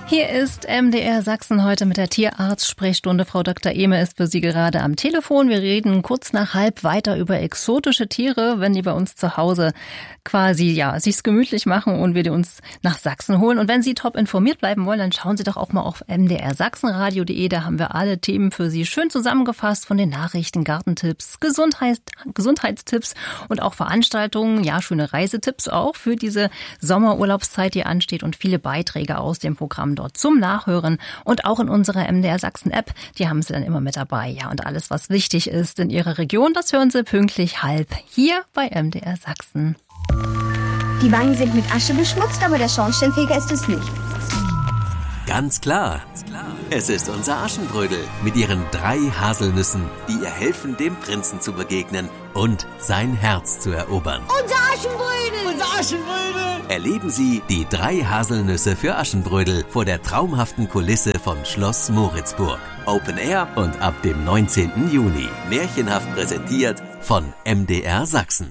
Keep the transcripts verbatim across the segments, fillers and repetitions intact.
Hier ist M D R Sachsen heute mit der Tierarzt-Sprechstunde. Frau Doktor Ehme ist für Sie gerade am Telefon. Wir reden kurz nach halb weiter über exotische Tiere, wenn die bei uns zu Hause quasi, ja, sich's gemütlich machen und wir die uns nach Sachsen holen. Und wenn Sie top informiert bleiben wollen, dann schauen Sie doch auch mal auf m d r sachsenradio punkt d e. Da haben wir alle Themen für Sie schön zusammengefasst, von den Nachrichten, Gartentipps, Gesundheits Gesundheitstipps und auch Veranstaltungen, ja, schöne Reisetipps auch für diese Sommerurlaubszeit, die ansteht, und viele Beiträge aus dem Programm dort zum Nachhören und auch in unserer M D R Sachsen App. Die haben Sie dann immer mit dabei. Ja, und alles, was wichtig ist in Ihrer Region, das hören Sie pünktlich halb hier bei M D R Sachsen. Die Wangen sind mit Asche beschmutzt, aber der Schornsteinfeger ist es nicht. Ganz klar. Es ist unser Aschenbrödel mit ihren drei Haselnüssen, die ihr helfen, dem Prinzen zu begegnen und sein Herz zu erobern. Unser Aschenbrödel! Unser Aschenbrödel! Erleben Sie die drei Haselnüsse für Aschenbrödel vor der traumhaften Kulisse von Schloss Moritzburg. Open Air und ab dem neunzehnten Juni. Märchenhaft präsentiert von M D R Sachsen.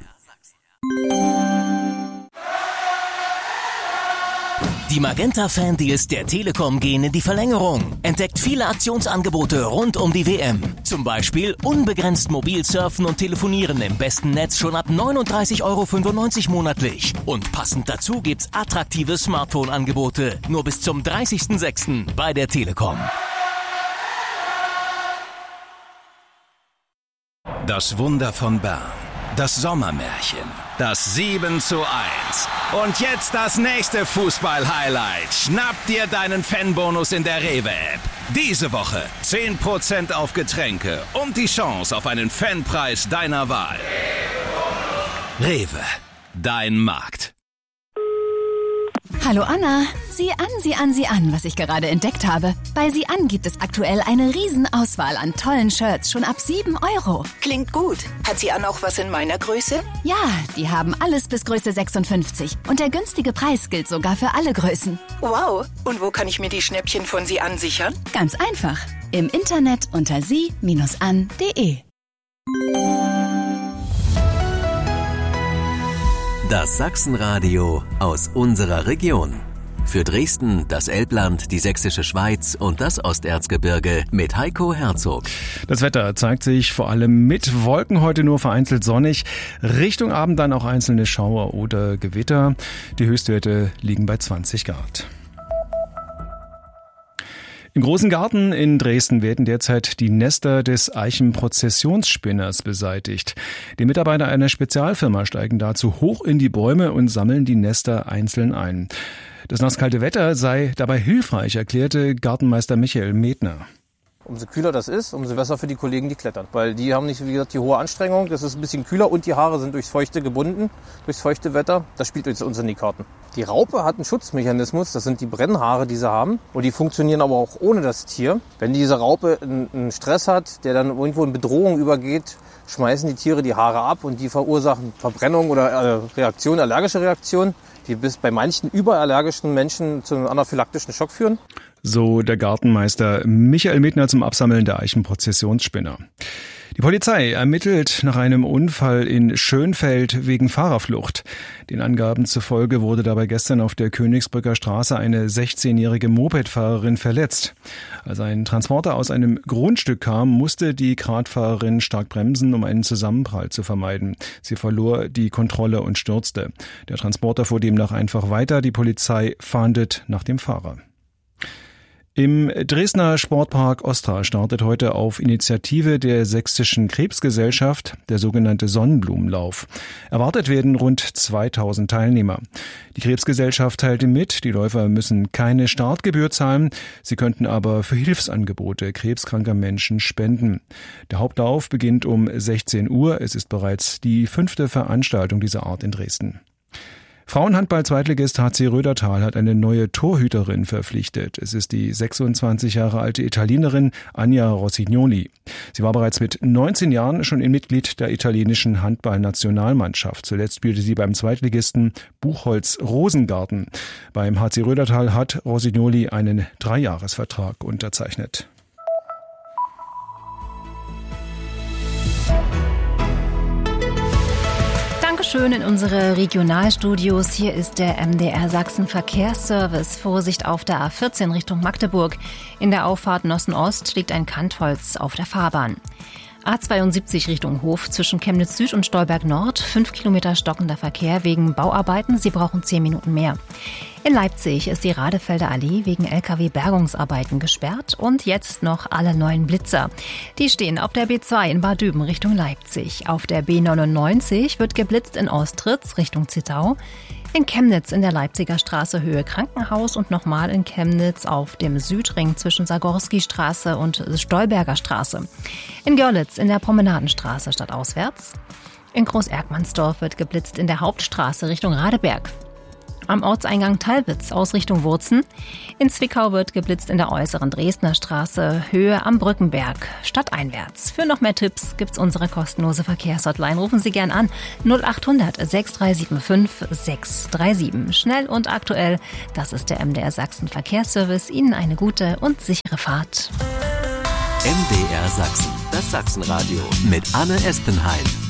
Die Magenta-Fan-Deals der Telekom gehen in die Verlängerung. Entdeckt viele Aktionsangebote rund um die W M. Zum Beispiel unbegrenzt mobil surfen und telefonieren im besten Netz schon ab neununddreißig Euro fünfundneunzig monatlich. Und passend dazu gibt's attraktive Smartphone-Angebote. Nur bis zum dreißigsten sechsten bei der Telekom. Das Wunder von Bern. Das Sommermärchen. Das sieben zu eins. Und jetzt das nächste Fußball-Highlight. Schnapp dir deinen Fanbonus in der Rewe-App. Diese Woche zehn Prozent auf Getränke und die Chance auf einen Fanpreis deiner Wahl. Rewe, dein Markt. Hallo Anna, sieh an, sieh an, sieh an, was ich gerade entdeckt habe. Bei Sieh an gibt es aktuell eine Riesenauswahl an tollen Shirts, schon ab sieben Euro. Klingt gut. Hat Sieh an auch was in meiner Größe? Ja, die haben alles bis Größe sechsundfünfzig. Und der günstige Preis gilt sogar für alle Größen. Wow, und wo kann ich mir die Schnäppchen von Sieh an sichern? Ganz einfach, im Internet unter sie Bindestrich an punkt de. Das Sachsenradio aus unserer Region. Für Dresden, das Elbland, die Sächsische Schweiz und das Osterzgebirge mit Heiko Herzog. Das Wetter zeigt sich vor allem mit Wolken heute nur vereinzelt sonnig. Richtung Abend dann auch einzelne Schauer oder Gewitter. Die Höchstwerte liegen bei zwanzig Grad. Im großen Garten in Dresden werden derzeit die Nester des Eichenprozessionsspinners beseitigt. Die Mitarbeiter einer Spezialfirma steigen dazu hoch in die Bäume und sammeln die Nester einzeln ein. Das nasskalte Wetter sei dabei hilfreich, erklärte Gartenmeister Michael Medner. Umso kühler das ist, umso besser für die Kollegen, die klettern. Weil die haben nicht, wie gesagt, die hohe Anstrengung. Das ist ein bisschen kühler und die Haare sind durchs Feuchte gebunden, durchs feuchte Wetter. Das spielt uns in die Karten. Die Raupe hat einen Schutzmechanismus, das sind die Brennhaare, die sie haben. Und die funktionieren aber auch ohne das Tier. Wenn diese Raupe einen Stress hat, der dann irgendwo in Bedrohung übergeht, schmeißen die Tiere die Haare ab und die verursachen Verbrennung oder Reaktion, allergische Reaktion, die bis bei manchen überallergischen Menschen zu einem anaphylaktischen Schock führen. So der Gartenmeister Michael Medner zum Absammeln der Eichenprozessionsspinner. Die Polizei ermittelt nach einem Unfall in Schönfeld wegen Fahrerflucht. Den Angaben zufolge wurde dabei gestern auf der Königsbrücker Straße eine sechzehnjährige Mopedfahrerin verletzt. Als ein Transporter aus einem Grundstück kam, musste die Radfahrerin stark bremsen, um einen Zusammenprall zu vermeiden. Sie verlor die Kontrolle und stürzte. Der Transporter fuhr demnach einfach weiter. Die Polizei fahndet nach dem Fahrer. Im Dresdner Sportpark Ostra startet heute auf Initiative der Sächsischen Krebsgesellschaft der sogenannte Sonnenblumenlauf. Erwartet werden rund zweitausend Teilnehmer. Die Krebsgesellschaft teilte mit, die Läufer müssen keine Startgebühr zahlen, sie könnten aber für Hilfsangebote krebskranker Menschen spenden. Der Hauptlauf beginnt um sechzehn Uhr. Es ist bereits die fünfte Veranstaltung dieser Art in Dresden. Frauenhandball-Zweitligist H C Rödertal hat eine neue Torhüterin verpflichtet. Es ist die sechsundzwanzig Jahre alte Italienerin Anja Rossignoli. Sie war bereits mit neunzehn Jahren schon ein Mitglied der italienischen Handball-Nationalmannschaft. Zuletzt spielte sie beim Zweitligisten Buchholz Rosengarten. Beim H C Rödertal hat Rossignoli einen Dreijahresvertrag unterzeichnet. Dankeschön. schön in unsere Regionalstudios. Hier ist der M D R Sachsen Verkehrsservice. Vorsicht auf der A vierzehn Richtung Magdeburg. In der Auffahrt Nossen-Ost liegt ein Kantholz auf der Fahrbahn. A zweiundsiebzig Richtung Hof zwischen Chemnitz Süd und Stolberg Nord. Fünf Kilometer stockender Verkehr wegen Bauarbeiten. Sie brauchen zehn Minuten mehr. In Leipzig ist die Radefelder Allee wegen L K W-Bergungsarbeiten gesperrt. Und jetzt noch alle neuen Blitzer. Die stehen auf der B zwei in Bad Düben Richtung Leipzig. Auf der B neunundneunzig wird geblitzt in Ostritz Richtung Zittau. In Chemnitz in der Leipziger Straße Höhe Krankenhaus und nochmal in Chemnitz auf dem Südring zwischen Sagorski-Straße und Stolberger Straße. In Görlitz in der Promenadenstraße stadtauswärts. In Groß-Erkmannsdorf wird geblitzt in der Hauptstraße Richtung Radeberg. Am Ortseingang Talwitz aus Richtung Wurzen. In Zwickau wird geblitzt in der äußeren Dresdner Straße, Höhe am Brückenberg, stadteinwärts. Für noch mehr Tipps gibt's unsere kostenlose Verkehrshotline. Rufen Sie gern an null acht hundert sechs drei sieben fünf sechs drei sieben. Schnell und aktuell, das ist der M D R Sachsen Verkehrsservice. Ihnen eine gute und sichere Fahrt. M D R Sachsen, das Sachsenradio mit Anne Espenheim.